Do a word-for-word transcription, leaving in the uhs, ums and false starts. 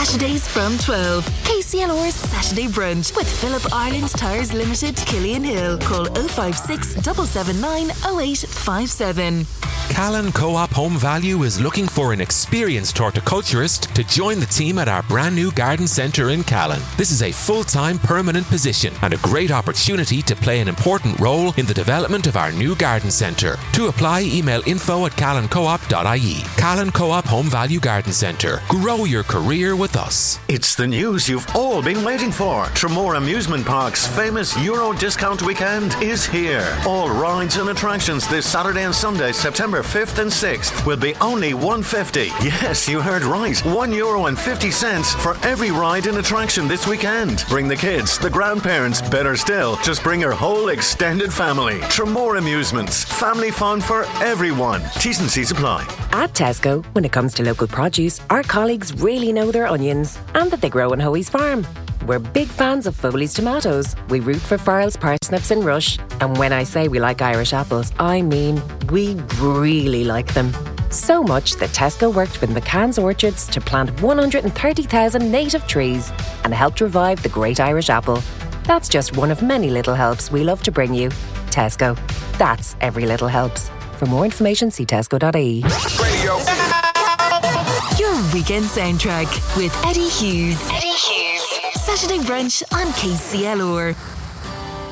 Saturdays from twelve. K C L R's Saturday Brunch with Philip Ireland Tyres Limited, Killian Hill. Call oh five six, seven seven nine, oh eight five seven. Callan Co-op Home Value is looking for an experienced horticulturist to join the team at our brand new garden centre in Callan. This is a full-time permanent position and a great opportunity to play an important role in the development of our new garden centre. To apply, email info at callan coop dot I E. Callan Co-op Home Value Garden Centre. Grow your career with us. It's the news you've all been waiting for. Tramore Amusement Park's famous Euro discount weekend is here. All rides and attractions this Saturday and Sunday, September fifth and sixth, will be only one hundred fifty. Yes, you heard right. one euro and fifty cents for every ride and attraction this weekend. Bring the kids, the grandparents, better still, just bring your whole extended family. Tramore Amusements. Family fun for everyone. T's and C's apply. At Tesco, when it comes to local produce, our colleagues really know their onions and that they grow on Hoey's farm. We're big fans of Foley's tomatoes. We root for Farrell's parsnips and Rush. And when I say we like Irish apples, I mean we really like them. So much that Tesco worked with McCann's Orchards to plant one hundred thirty thousand native trees and helped revive the great Irish apple. That's just one of many little helps we love to bring you. Tesco. That's every little helps. For more information, see tesco dot I E. Radio. Your weekend soundtrack with Eddie Hughes. Eddie Hughes. Saturday Brunch on K C L R.